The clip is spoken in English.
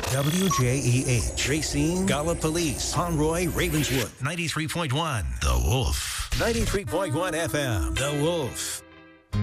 WJEH, Racine, Gallipolis, Conroy, Ravenswood, 93.1, The Wolf. 93.1 FM, The Wolf.